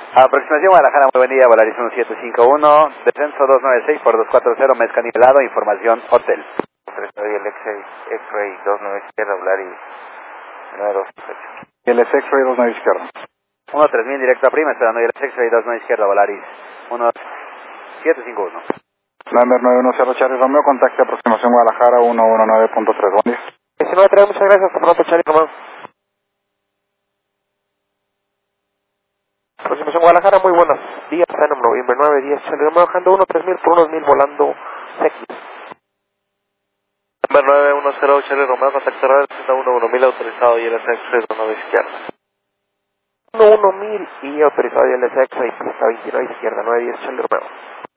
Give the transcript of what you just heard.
Aproximación Guadalajara, muy buen día, Volaris 1751, descenso 296 por 240, mezca nivelado, información hotel. Soy el X-Ray 29 izquierda, Volaris 928. Y el X-Ray 29 izquierda. 13000 directo a prima, esperando y el X-Ray 29 izquierda, Volaris 1751. Number 910 Charlie Romeo, contacte aproximación Guadalajara 119.3, buen día. 19-3, muchas gracias, hasta pronto, Charlie Romeo. Aproximación Guadalajara, muy buenos días, Phantom November 910, Charlie Romeo, bajando 13000 por unos 1000 volando Sexy. Number 910 Charlie Romeo, contacto radio 111000 autorizado y el X-Ray 29 izquierda. 11000 y autorizado y el X-Ray pista 29 izquierda, 910 Charlie Romeo.